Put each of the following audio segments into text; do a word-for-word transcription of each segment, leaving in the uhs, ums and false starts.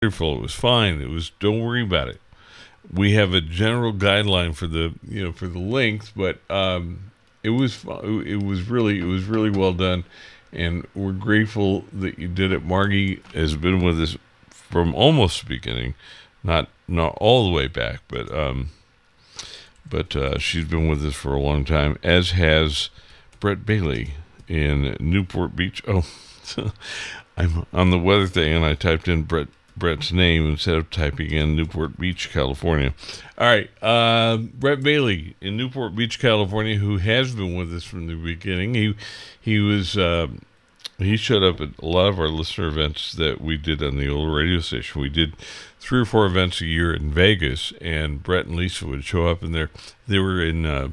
wonderful. It was fine. It was, don't worry about it. We have a general guideline for the, you know, for the length, but um, it was, it was really, it was really well done, and we're grateful that you did it. Margie has been with us from almost the beginning, not not all the way back, but um, but uh, she's been with us for a long time, as has Brett Bailey in Newport Beach. Oh, I'm on the weather thing, and I typed in Brett Brett's name instead of typing in Newport Beach, California. All right, uh, Brett Bailey in Newport Beach, California, who has been with us from the beginning. He he was uh, he showed up at a lot of our listener events that we did on the old radio station. We did three or four events a year in Vegas, and Brett and Lisa would show up in there. They were in. Uh,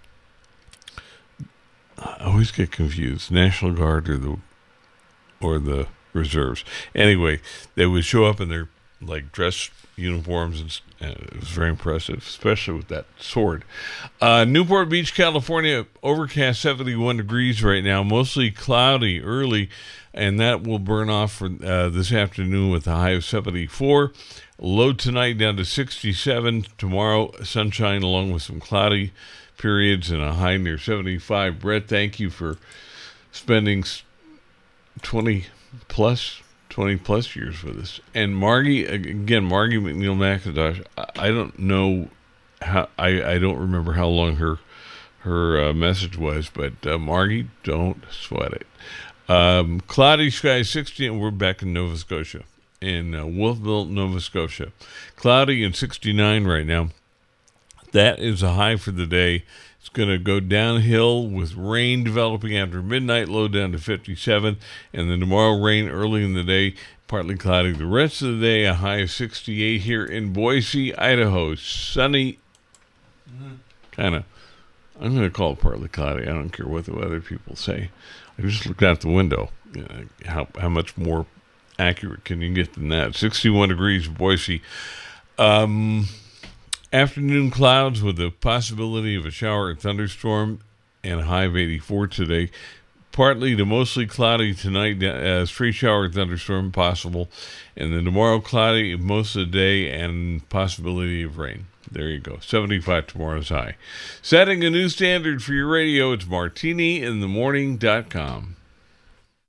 I always get confused, National Guard or the or the reserves. Anyway, they would show up in their like dress uniforms, and, and it was very impressive, especially with that sword. Uh, Newport Beach, California, overcast, seventy-one degrees right now, mostly cloudy early, and that will burn off for uh, this afternoon with a high of seventy-four. Low tonight down to sixty-seven. Tomorrow, sunshine along with some cloudy periods and a high near seventy-five. Brett, thank you for spending twenty plus twenty plus years with us. And Margie, again, Margie McNeil McIntosh, I don't know how, I, I don't remember how long her her uh, message was, but uh, Margie, don't sweat it. Um, cloudy skies, sixty, and we're back in Nova Scotia, in uh, Wolfville, Nova Scotia. Cloudy and sixty-nine right now. That is a high for the day. It's going to go downhill with rain developing after midnight, low down to fifty-seven. And then tomorrow, rain early in the day, partly cloudy the rest of the day, a high of sixty-eight here in Boise, Idaho. Sunny, kind of, I'm going to call it partly cloudy. I don't care what the other people say. I just looked out the window. You know, how, how much more accurate can you get than that? sixty-one degrees, Boise. Um... Afternoon clouds with the possibility of a shower or thunderstorm, and a high of eighty-four today. Partly to mostly cloudy tonight, uh, street shower and thunderstorm possible. And then tomorrow cloudy most of the day and possibility of rain. There you go. seventy-five tomorrow's high. Setting a new standard for your radio, it's martini in the morning dot com.